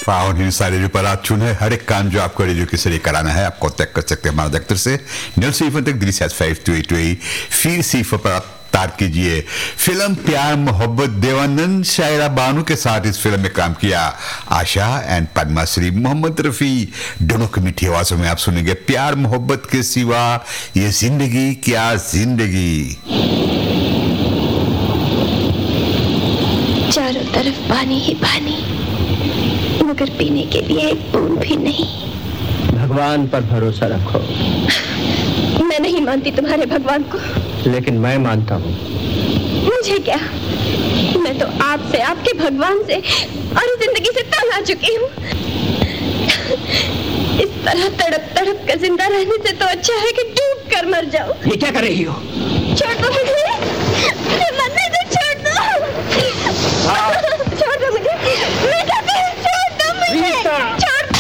Faun हिंसा radio पर आप चुने हर एक काम जो आपको रेडियो के जरिए कराना है, आप कांटेक्ट कर सकते हैं हमारे दफ्तर से 0 फिर सिफर पर आप तार कीजिए। फिल्म प्यार मोहब्बत, देवानंद शायरा बानू के साथ इस फिल्म में काम किया आशा एंड पद्मा श्री, मोहम्मद रफी, दोनों की मीठी आवाजों में आप सुनेंगे प्यार मोहब्बत के सिवा ये जिंदगी क्या जिंदगी। चारों तरफ पानी ही पानी, मगर पीने के लिए एक बूंद भी नहीं। भगवान पर भरोसा रखो। मैं नहीं मानती तुम्हारे भगवान को। लेकिन मैं मानता हूँ। मुझे क्या, मैं तो आपसे, आपके भगवान से और जिंदगी से तंग आ चुकी हूँ। इस तरह तड़प तड़प कर जिंदा रहने से तो अच्छा है कि डूब कर मर जाओ। ये क्या कर रही हो? छोड़ दो मुझे, मरने दो, छोड़ दो।